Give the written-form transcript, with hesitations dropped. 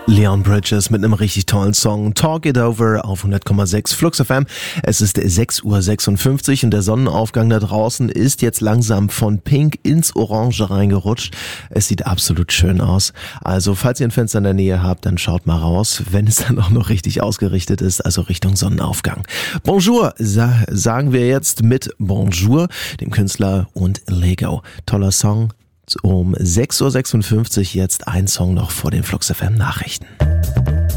Leon Bridges mit einem richtig tollen Song Talk It Over auf 100,6 Flux FM. Es ist 6:56 Uhr und der Sonnenaufgang da draußen ist jetzt langsam von Pink ins Orange reingerutscht. Es sieht absolut schön aus. Also falls ihr ein Fenster in der Nähe habt, dann schaut mal raus, wenn es dann auch noch richtig ausgerichtet ist, also Richtung Sonnenaufgang. Bonjour sagen wir jetzt mit Bonjour, dem Künstler und Lego. Toller Song. Um 6:56 Uhr jetzt ein Song noch vor den Flux FM Nachrichten.